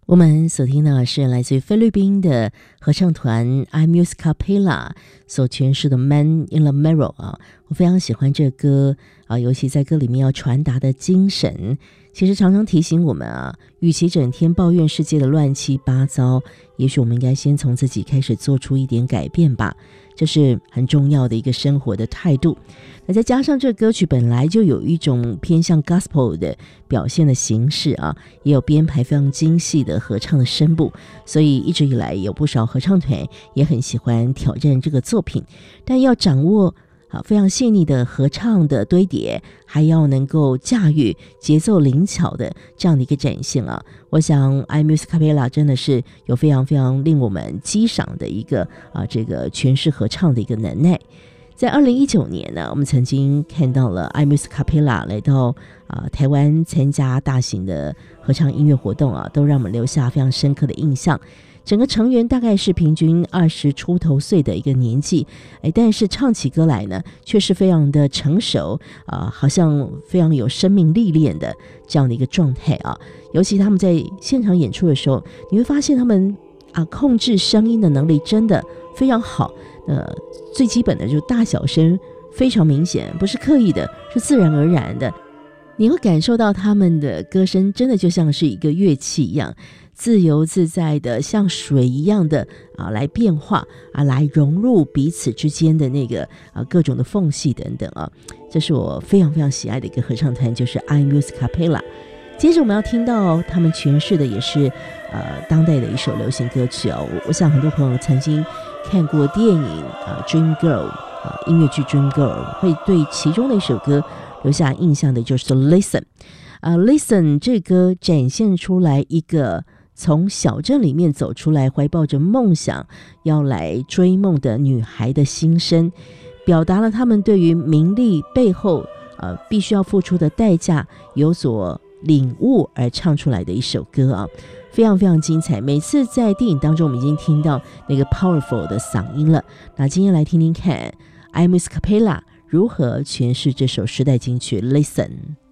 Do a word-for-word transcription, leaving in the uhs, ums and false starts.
我们所听的是来自于菲律宾的合唱团 iMusic Capella 所诠释的 Man in the Mirror 啊，我非常喜欢这歌啊，尤其在歌里面要传达的精神，其实常常提醒我们啊，与其整天抱怨世界的乱七八糟，也许我们应该先从自己开始做出一点改变吧，这是很重要的一个生活的态度。那再加上这个歌曲本来就有一种偏向 gospel 的表现的形式啊，也有编排非常精细的合唱的声部，所以一直以来有不少合唱团也很喜欢挑战这个作品。但要掌握啊非常细腻的合唱的堆叠，还要能够驾驭节奏灵巧的这样的一个展现啊，我想 iMusic Capella 真的是有非常非常令我们激赏的一个啊这个诠释合唱的一个能耐。在二零一九年呢，我们曾经看到了 iMusic Capella 来到啊、呃、台湾参加大型的合唱音乐活动啊，都让我们留下非常深刻的印象。整个成员大概是平均二十出头岁的一个年纪，哎，但是唱起歌来呢，却是非常的成熟啊、呃，好像非常有生命历练的这样的一个状态啊。尤其他们在现场演出的时候，你会发现他们啊控制声音的能力真的非常好。呃，最基本的就是大小声非常明显，不是刻意的，是自然而然的。你会感受到他们的歌声真的就像是一个乐器一样，自由自在的，像水一样的啊来变化啊，来融入彼此之间的那个啊各种的缝隙等等啊。这是我非常非常喜爱的一个合唱团，就是 iMusic Capella。接着我们要听到他们诠释的也是呃当代的一首流行歌曲哦。我, 我想很多朋友曾经看过电影啊、呃、Dream Girl 啊、呃、音乐剧 Dream Girl， 会对其中的一首歌留下印象的就是 Listen 啊、呃、Listen 这歌展现出来一个从小镇里面走出来，怀抱着梦想要来追梦的女孩的心声，表达了他们对于名利背后呃必须要付出的代价有所领悟而唱出来的一首歌啊，非常非常精彩。每次在电影当中我们已经听到那个 powerful 的嗓音了，那今天来听听看 iMusic Capella 如何诠释这首时代金曲 Listen。